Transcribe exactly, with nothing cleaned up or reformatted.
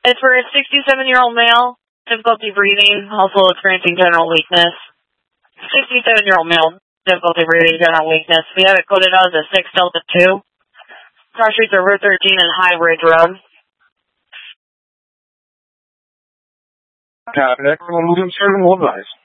It's for a sixty-seven-year-old male, difficulty breathing, also experiencing general weakness. sixty-seven-year-old male, difficulty breathing, general weakness. We have it coded out as a six Delta two. Cross streets are Route thirteen and High Ridge Road. Copy that. We'll move him, sir, and we'll advise.